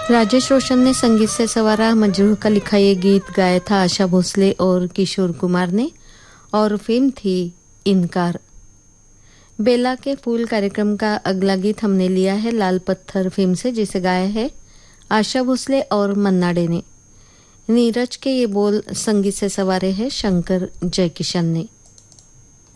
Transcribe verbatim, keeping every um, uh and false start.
राजेश रोशन ने संगीत से सवारा मजरूह का लिखा ये गीत गाया था आशा भोसले और किशोर कुमार ने, और फिल्म थी इनकार। बेला के फूल कार्यक्रम का अगला गीत हमने लिया है लाल पत्थर फिल्म से, जिसे गाया है आशा भोसले और मन्ना डे ने। नीरज के ये बोल संगीत से सवारे हैं शंकर जयकिशन ने।